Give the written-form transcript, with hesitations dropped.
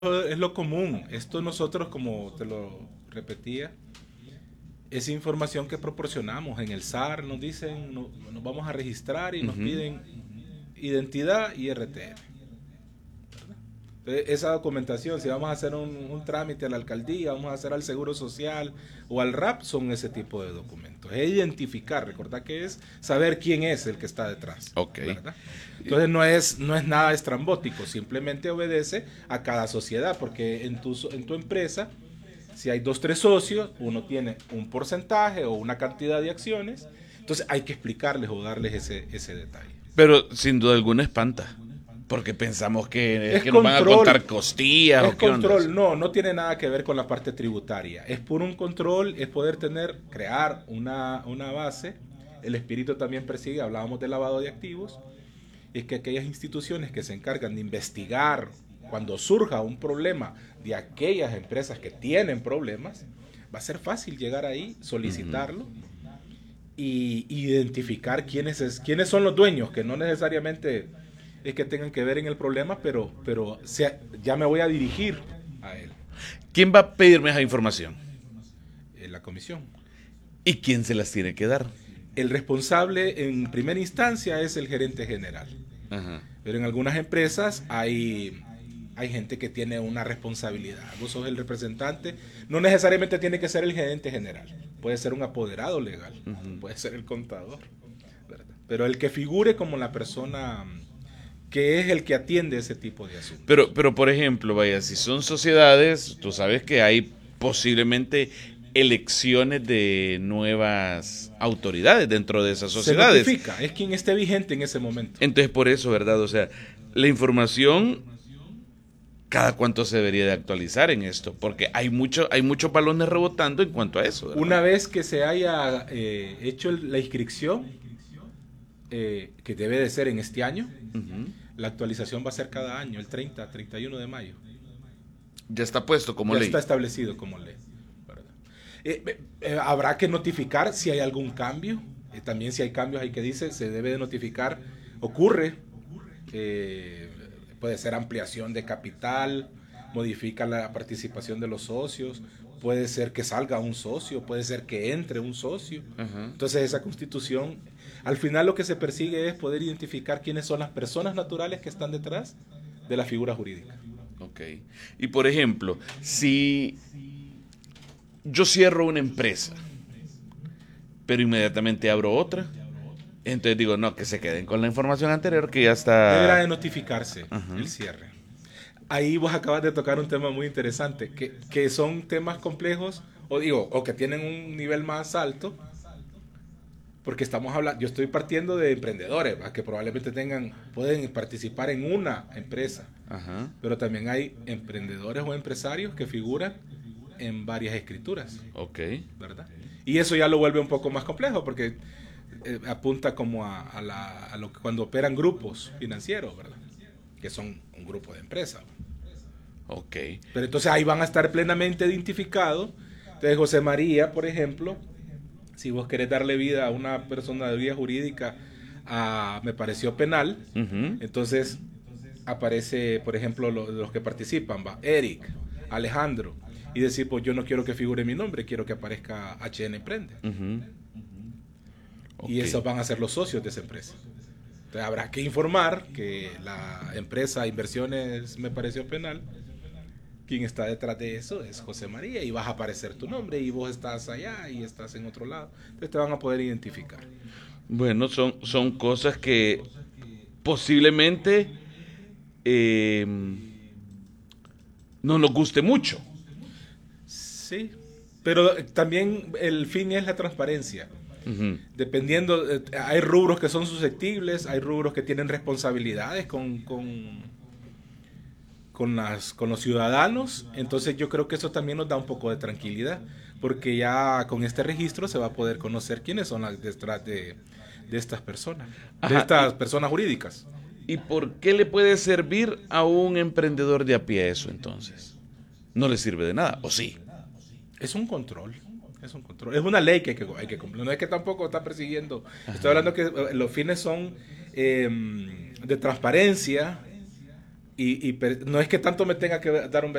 es lo común. Esto nosotros, como te lo repetía, es información que proporcionamos. En el SAR nos dicen, nos vamos a registrar y nos Ujú. piden identidad y RTR. Entonces, esa documentación, si vamos a hacer un trámite a la alcaldía, vamos a hacer al Seguro Social o al RAP, son ese tipo de documentos. Es identificar, recordad que es saber quién es el que está detrás, Ok. ¿verdad? Entonces no es nada estrambótico, simplemente obedece a cada sociedad, porque en tu empresa, si hay dos, tres socios, uno tiene un porcentaje o una cantidad de acciones, entonces hay que explicarles o darles ese detalle. Pero sin duda alguna espanta. Porque pensamos que es Es que nos van a contar control. costillas Es o qué onda. control, no tiene nada que ver con la parte tributaria. Es por un control, es poder crear una base. El espíritu también persigue, hablábamos de lavado de activos, es que aquellas instituciones que se encargan de investigar cuando surja un problema de aquellas empresas que tienen problemas, va a ser fácil llegar ahí, Ujú. solicitarlo y identificar quiénes son los dueños, que no necesariamente es que tengan que ver en el problema, pero ya me voy a dirigir a él, ¿Quién va a pedirme esa información? en la comisión. ¿Y quién se las tiene que dar? El responsable en primera instancia es el gerente general, Ajá. pero en algunas empresas hay gente que tiene una responsabilidad. Vos sos el representante, no necesariamente tiene que ser el gerente general, puede ser un apoderado legal, Ujú. puede ser el contador, ¿verdad? Pero el que figure como la persona que es el que atiende ese tipo de asuntos. Pero, por ejemplo, vaya, si son sociedades, tú sabes que hay posiblemente elecciones de nuevas autoridades dentro de esas Se sociedades. notifica, es quien esté vigente en ese momento. Entonces, por eso, ¿verdad? O sea, la información, cada cuánto se debería de actualizar en esto, porque hay muchos balones rebotando en cuanto a eso, ¿verdad? Una vez que se haya hecho la inscripción, que debe de ser en este año, Ujú. la actualización va a ser cada año, el 31 de mayo. Ya está puesto como Ya está ley. establecido como ley, ¿verdad? Habrá que notificar si hay algún cambio. También si hay cambios, hay que dice, se debe de notificar. Ocurre, eh, puede ser ampliación de capital, modifica la participación de los socios, puede ser que salga un socio, puede ser que entre un socio. Ajá. Entonces esa constitución, al final lo que se persigue es poder identificar quiénes son las personas naturales que están detrás de la figura jurídica. Ok. Y por ejemplo, si yo cierro una empresa, pero inmediatamente abro otra, entonces digo, no, que se queden con la información anterior que ya Deberá está. de notificarse el Ajá. cierre. Ahí vos acabas de tocar un tema muy interesante, que son temas complejos, o que tienen un nivel más alto, porque estamos hablando, yo estoy partiendo de emprendedores, ¿va? Que probablemente pueden participar en una empresa, Ajá. pero también hay emprendedores o empresarios que figuran en varias escrituras, Ok. ¿verdad? Y eso ya lo vuelve un poco más complejo, porque apunta como a lo que cuando operan grupos financieros, ¿verdad? Que son un grupo de empresas. Ok. Pero entonces ahí van a estar plenamente identificados. Entonces José María, por ejemplo, si vos querés darle vida a una personalidad jurídica, me pareció penal, Ujú. entonces aparece, por ejemplo, los que participan, va, Eric, Alejandro, y decir, pues yo no quiero que figure mi nombre, quiero que aparezca HN Emprende. Ujú. Y Ok. esos van a ser los socios de esa empresa. Entonces habrá que informar que la empresa Inversiones me pareció penal, quien está detrás de eso es José María y vas a aparecer tu nombre y vos estás allá y estás en otro lado. Entonces te van a poder identificar. Bueno, son cosas que posiblemente eh, no nos guste mucho. Sí, pero también el fin es la transparencia. Ujú. Dependiendo, hay rubros que son susceptibles, hay rubros que tienen responsabilidades con los ciudadanos, entonces yo creo que eso también nos da un poco de tranquilidad, porque ya con este registro se va a poder conocer quiénes son las detrás de estas personas, de Ajá. estas personas jurídicas. ¿Y por qué le puede servir a un emprendedor de a pie eso entonces? No le sirve de nada, ¿o sí? Es un control. Es un control. Es una ley que hay que cumplir. No es que tampoco está persiguiendo. Estoy Ajá. hablando que los fines son de transparencia no es que tanto me tenga que dar un